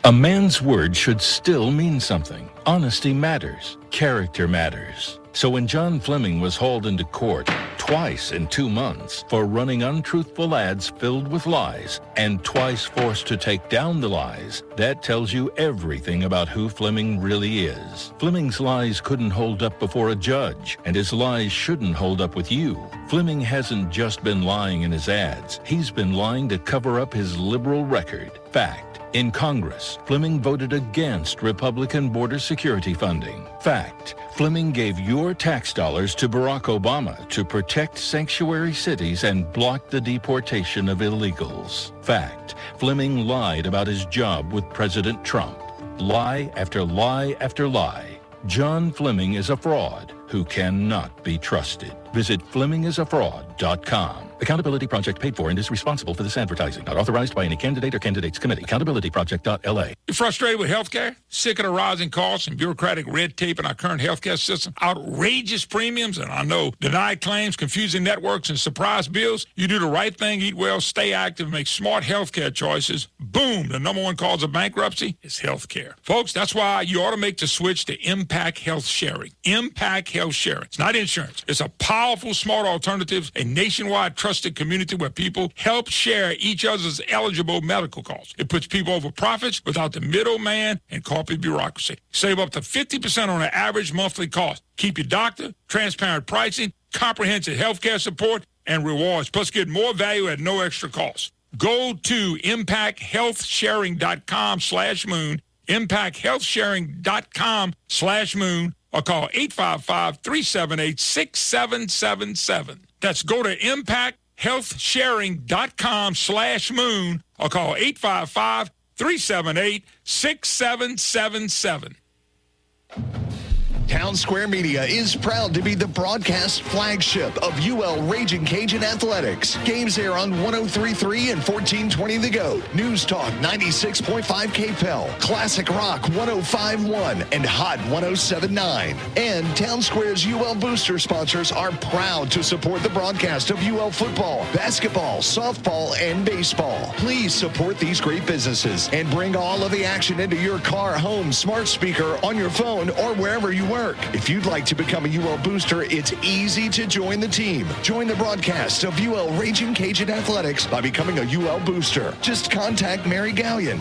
A man's word should still mean something. Honesty matters. Character matters. So when John Fleming was hauled into court twice in 2 months for running untruthful ads filled with lies and twice forced to take down the lies, that tells you everything about who Fleming really is. Fleming's lies couldn't hold up before a judge, and his lies shouldn't hold up with you. Fleming hasn't just been lying in his ads. He's been lying to cover up his liberal record. Fact. In Congress, Fleming voted against Republican border security funding. Fact. Fleming gave your tax dollars to Barack Obama to protect sanctuary cities and block the deportation of illegals. Fact. Fleming lied about his job with President Trump. Lie after lie after lie. John Fleming is a fraud who cannot be trusted. Visit FlemingIsAFraud.com. Accountability Project paid for and is responsible for this advertising. Not authorized by any candidate or candidates committee. AccountabilityProject.la. You're frustrated with healthcare? Sick of the rising costs and bureaucratic red tape in our current healthcare system? Outrageous premiums and I know denied claims, confusing networks, and surprise bills? You do the right thing, eat well, stay active, make smart healthcare choices. Boom! The number one cause of bankruptcy is healthcare. Folks, that's why you ought to make the switch to Impact Health Sharing. Impact Health Sharing. It's not insurance. It's a powerful, smart alternative, a nationwide trusted community where people help share each other's eligible medical costs. It puts people over profits without the middleman and corporate bureaucracy. Save up to 50% on an average monthly cost. Keep your doctor, transparent pricing, comprehensive health care support, and rewards. Plus, get more value at no extra cost. Go to impacthealthsharing.com/moon, impacthealthsharing.com/moon, or call 855-378-6777. That's go to impacthealthsharing.com/moon or call 855-378-6777. Town Square Media is proud to be the broadcast flagship of UL Raging Cajun Athletics. Games air on 103.3 and 1420 The Goat, News Talk 96.5 KPEL, Classic Rock 105.1, and Hot 107.9. And Town Square's UL Booster sponsors are proud to support the broadcast of UL football, basketball, softball, and baseball. Please support these great businesses and bring all of the action into your car, home, smart speaker, on your phone, or wherever you work. If you'd like to become a UL Booster, it's easy to join the team. Join the broadcast of UL Raging Cajun Athletics by becoming a UL Booster. Just contact Mary Gallion,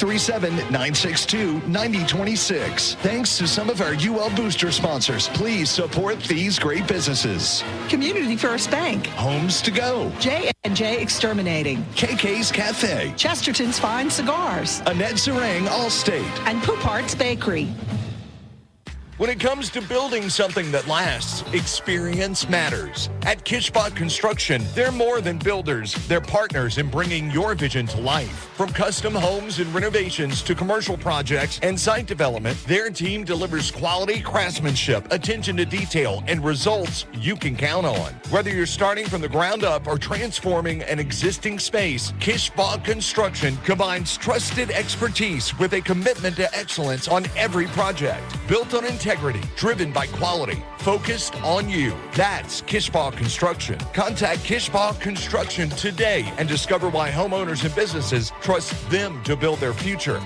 337-962-9026. Thanks to some of our UL Booster sponsors. Please support these great businesses. Community First Bank. Homes to Go. J&J Exterminating. KK's Cafe. Chesterton's Fine Cigars. Annette Zerang Allstate. And Poupart's Bakery. When it comes to building something that lasts, experience matters. At Kishbot Construction, they're more than builders. They're partners in bringing your vision to life. From custom homes and renovations to commercial projects and site development, their team delivers quality craftsmanship, attention to detail, and results you can count on. Whether you're starting from the ground up or transforming an existing space, Kishbot Construction combines trusted expertise with a commitment to excellence on every project. Built on integrity, driven by quality, focused on you. That's Kishbaugh Construction. Contact Kishbaugh Construction today and discover why homeowners and businesses trust them to build their future.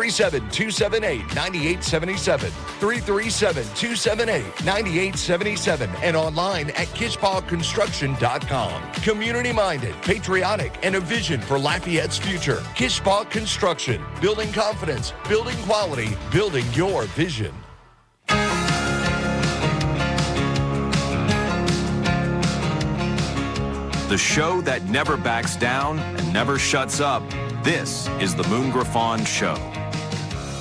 337-278-9877. 337-278-9877. And online at KishbaughConstruction.com. Community-minded, patriotic, and a vision for Lafayette's future. Kishbaugh Construction. Building confidence, building quality, building your vision. The show that never backs down and never shuts up. This is the Moon Griffon Show.